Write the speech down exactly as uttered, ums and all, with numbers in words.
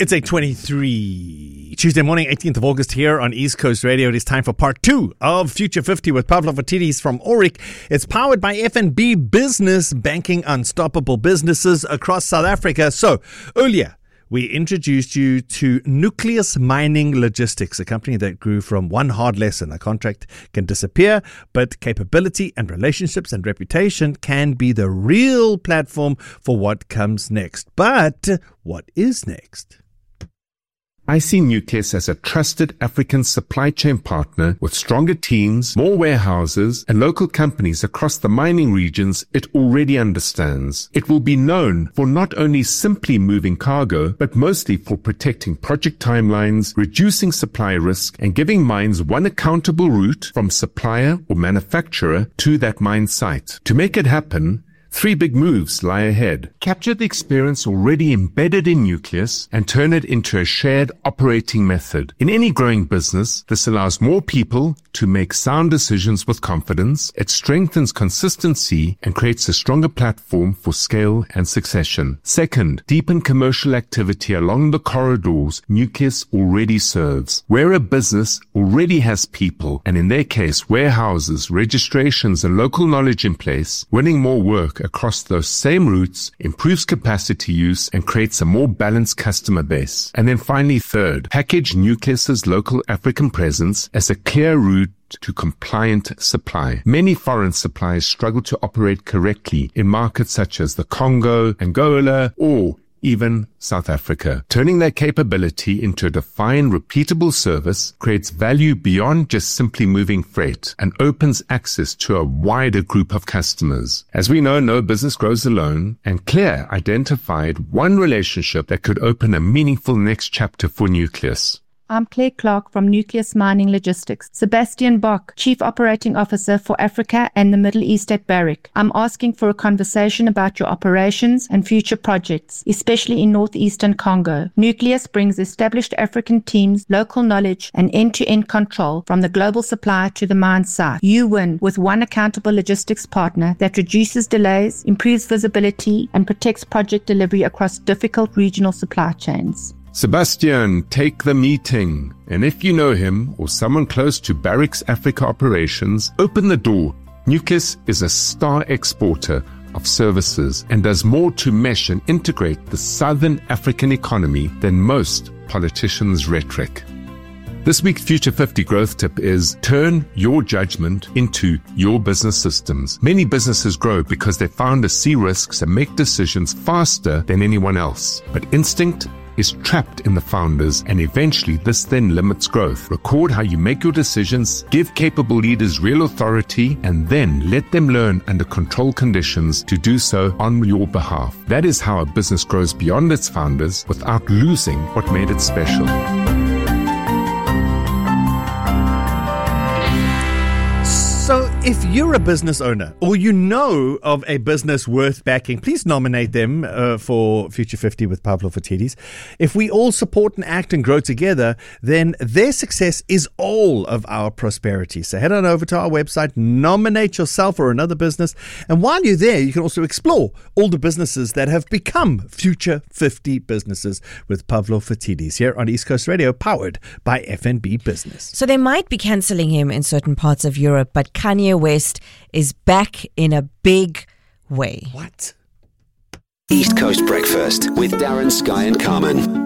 It's eight twenty-three, Tuesday morning, eighteenth of August here on East Coast Radio. It is time for part two of Future fifty with Pavlo Phitidis from Aurik. It's powered by F N B Business, banking unstoppable businesses across South Africa. So, earlier, we introduced you to Nucleus Mining Logistics, a company that grew from one hard lesson. A contract can disappear, but capability and relationships and reputation can be the real platform for what comes next. But what is next? I see Nucleus as a trusted African supply chain partner with stronger teams, more warehouses, and local companies across the mining regions it already understands. It will be known for not only simply moving cargo, but mostly for protecting project timelines, reducing supply risk, and giving mines one accountable route from supplier or manufacturer to that mine site. To make it happen, three big moves lie ahead. Capture the experience already embedded in Nucleus and turn it into a shared operating method. In any growing business, this allows more people to make sound decisions with confidence. It strengthens consistency and creates a stronger platform for scale and succession. Second, deepen commercial activity along the corridors Nucleus already serves. Where a business already has people, and in their case, warehouses, registrations, and local knowledge in place, winning more work across those same routes improves capacity use and creates a more balanced customer base. And then finally, third, package Nucleus's local African presence as a clear route to compliant supply. Many foreign suppliers struggle to operate correctly in markets such as the Congo, Angola, or even South Africa. Turning that capability into a defined, repeatable service creates value beyond just simply moving freight and opens access to a wider group of customers. As we know, no business grows alone, and Claire identified one relationship that could open a meaningful next chapter for Nucleus. I'm Claire Clark from Nucleus Mining Logistics. Sebastian Bock, Chief Operating Officer for Africa and the Middle East at Barrick. I'm asking for a conversation about your operations and future projects, especially in northeastern Congo. Nucleus brings established African teams, local knowledge, and end-to-end control from the global supplier to the mine site. You win with one accountable logistics partner that reduces delays, improves visibility, and protects project delivery across difficult regional supply chains. Sebastian, take the meeting. And if you know him or someone close to Barrick's Africa operations, open the door. Nucleus is a star exporter of services and does more to mesh and integrate the Southern African economy than most politicians' rhetoric. This week's Future fifty growth tip is turn your judgment into your business systems. Many businesses grow because their founders see risks and make decisions faster than anyone else. But instinct is trapped in the founders, and eventually this then limits growth. Record how you make your decisions, give capable leaders real authority, and then let them learn under controlled conditions to do so on your behalf. That is how a business grows beyond its founders without losing what made it special. So if you're a business owner or you know of a business worth backing, please nominate them uh, for Future fifty with Pavlo Phitidis. If we all support and act and grow together, then their success is all of our prosperity. So head on over to our website, nominate yourself or another business. And while you're there, you can also explore all the businesses that have become Future fifty businesses with Pavlo Phitidis here on East Coast Radio, powered by F N B Business. So they might be cancelling him in certain parts of Europe, but Kanye West is back in a big way. What? East Coast Breakfast with Darren, Sky and Carmen.